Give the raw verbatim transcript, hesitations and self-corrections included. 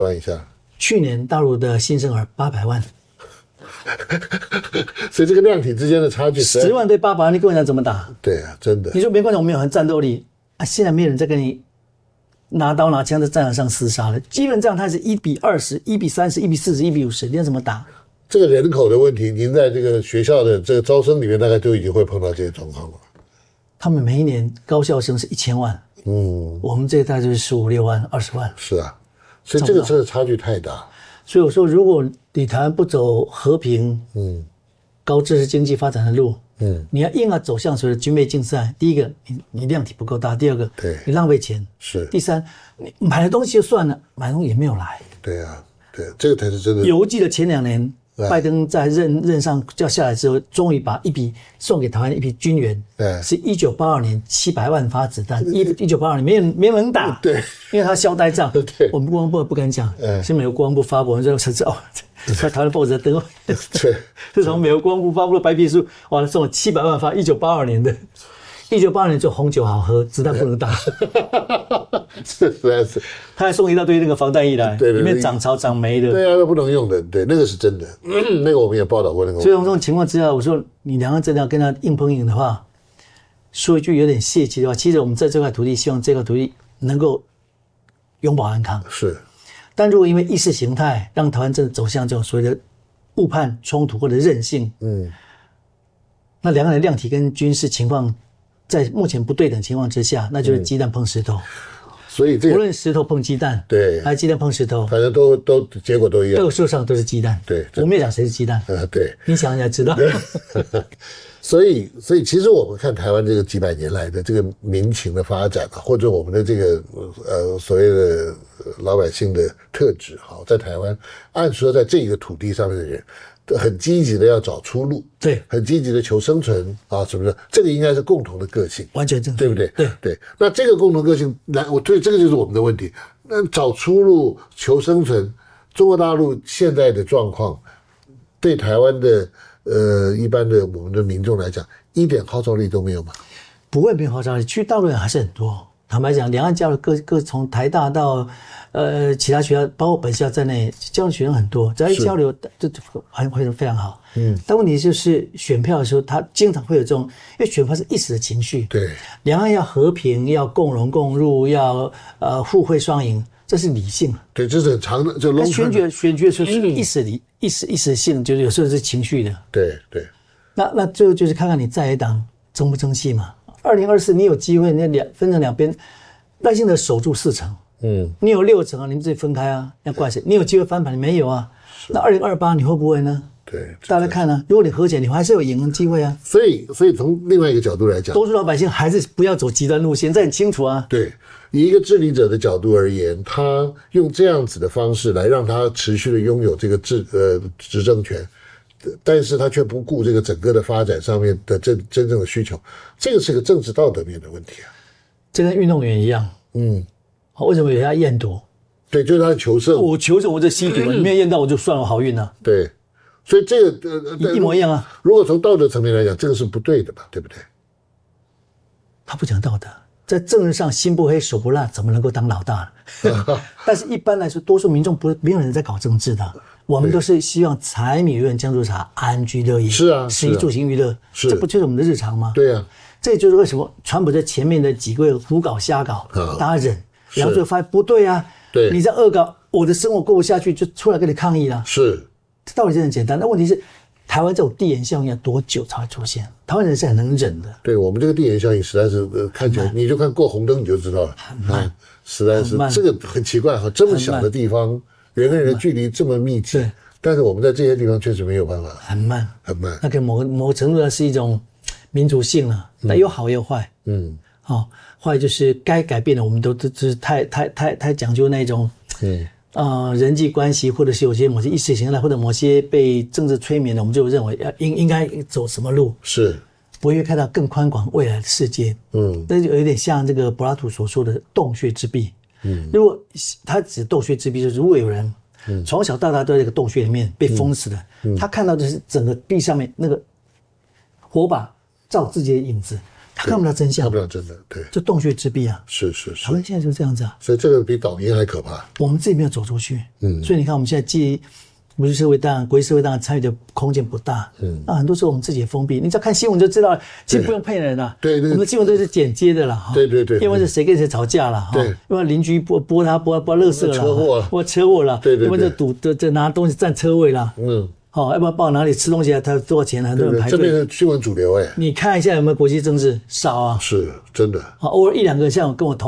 关一下。 去年大陆的新生儿八百万， 所以这个量体之间的差距， 十万对八百万，你跟我讲怎么打？ 对啊，真的。 你说没关系，我们有很战斗力啊，现在没有人在跟你拿刀拿枪在战场上厮杀了，基本上它是一比二十、一比三十、一比四十、一比五十，你要怎么打？ 这个人口的问题，您在这个学校的这个招生里面，大概都已经会碰到这些状况了。 他们每一年高校生是一千万，嗯，我们这大概就是十五六万、二十万。 是啊，所以这个真的差距太大。 所以我说，如果你台湾不走和平、嗯、高知识经济发展的路，嗯，你要硬要走向所谓的军备竞赛，第一个，你你量体不够大；第二个， 对， 你浪费钱； 是； 第三，你买的东西就算了，买的东西也没有来。 对啊，对，这个才是真的。 犹记得前两年，拜登在任任上叫下来之后，终于把一笔送给台湾一批军援，对，是一九八二年七百万发子弹，一一九八二年没人没人能打， 对， 因为他消呆仗， 对， 我们国防部不敢讲，嗯，是美国国防部发布，我们就才知道，在台湾报纸登，对，是从美国国防部发布的白皮书，哇，送了七百万发，一九八二年的。一九八二年就红酒好喝，子弹不能打， 是实在是。 他还送一大堆那个防弹衣来，对对对，里面长草长霉的。 对啊，那不能用的，对，那个是真的。嗯、那个我们也报道过那个。 所以从这种情况之下，我说你两个真的要跟他硬碰硬的话，说一句有点泄气的话，其实我们在这块土地，希望这块土地能够永保安康。 是。 但如果因为意识形态让台湾真的走向这种所谓的误判冲突或者韧性，嗯，那两个人的量体跟军事情况。在目前不对等情况之下，那就是鸡蛋碰石头。嗯、 所以这个无论石头碰鸡蛋， 对， 还是鸡蛋碰石头， 反正都都结果都一样。 这个树上都是鸡蛋。 对， 我们也讲谁是鸡蛋。 呃，对， 你想一下知道。 所以，所以其实我们看台湾这个几百年来的这个民情的发展啊，或者我们的这个呃所谓的老百姓的特质，好，在台湾，按说在这一个土地上面的人。很积极的要找出路， 对， 很积极的求生存啊，是不是？这个应该是共同的个性， 完全正确， 对不对？ 对对。那这个共同个性，来，我对这个就是我们的问题。那找出路、求生存，中国大陆现在的状况，对台湾的呃一般的我们的民众来讲，一点号召力都没有吗？ 不会没有号召力，去大陆人还是很多。坦白讲，两岸交流各各从台大到呃其他学校，包括本校在内，交流学生很多，只要一交流，就很会非常好。嗯，但问题就是选票的时候，他经常会有这种，因为选票是一时的情绪。 对， 两岸要和平，要共荣共入，要呃互惠双赢，这是理性。 对，这是很长的，就 long term。 选举选举的时候是一时理、一时一时性，就是有时候是情绪的。 对对。 那那最后就是看看你在野党争不争气嘛。二零二四你有机会，你两分成两边，耐心的守住四成，嗯，你有六成啊，你们自己分开啊，要怪谁？你有机会翻盘，你没有啊？那二零二八你会不会呢？ 对， 大家看啊，如果你和解，你还是有赢的机会啊。 所以，所以从另外一个角度来讲， 多数老百姓还是不要走极端路线，这很清楚啊。 对，以一个治理者的角度而言，他用这样子的方式来让他持续的拥有这个治呃执政权。但是他却不顾这个整个的发展上面的真真正的需求，这个是个政治道德面的问题啊。 这跟运动员一样，嗯，为什么有人要验毒？ 对，就是他的求胜。 我求胜，我在吸毒，你没有验到我就算了，我好运啊。 对，所以这个呃一模一样啊。 如果从道德层面来讲，这个是不对的嘛，对不对？ 他不讲道德，在政治上心不黑手不辣，怎么能够当老大呢？但是一般来说，多数民众不没有人在搞政治的。我们都是希望柴米油盐酱醋茶安居乐业， 是啊， 食衣住行娱乐，这不就是我们的日常吗？ 对啊， 这就是为什么川普在前面的几个月胡搞瞎搞，嗯、大家忍，然后最后发现不对啊， 对， 你在恶搞，我的生活过不下去，就出来跟你抗议了。 是， 这道理是很简单，但问题是，台湾这种递延效应要多久才会出现？台湾人是很能忍的。 对我们这个递延效应实在是、呃、看起来，你就看过红灯你就知道了， 很慢， 啊、实在是这个很奇怪哈，这么小的地方，人跟人的距离这么密集。对。但是我们在这些地方确实没有办法， 很慢， 很慢。 那个某某个程度上是一种民主性了，但有好也有坏。嗯，好、哦，坏就是该改变的，我们都都是太太太太讲究那种，嗯呃人际关系，或者是有些某些意识形态，或者某些被政治催眠的，我们就认为要应应该走什么路， 是不会看到更宽广未来的世界。嗯，那就有点像这个柏拉图所说的洞穴之壁。嗯，如果他指洞穴之壁，就是如果有人。嗯，从小到大都在这个洞穴里面被封死的、嗯嗯，他看到的是整个壁上面那个火把照自己的影子， 他看不到真相， 看不到真的，对， 就洞穴之壁啊。 是是是。 台湾现在就这样子啊， 所以这个比导音还可怕。 我们自己没有走出去，嗯，所以你看我们现在既国际社会当然国际社会当然参与的空间不大，嗯，那很多时候我们自己也封闭，你只要看新闻就知道，其实不用骗人啦， 对对， 我们的新闻都是剪接的啦， 对对对， 因为是谁跟谁吵架了，哈，因为邻居拨拨他拨拨垃圾了， 车祸了， 拨车祸了， 对对， 因为这堵这这拿东西占车位了，嗯。好、哦，要不然报哪里吃东西啊？他多少钱？很多人排队。 这边是新闻主流哎、欸。 你看一下有没有国际政治？少啊， 是真的。 好，偶尔一两个像跟我同。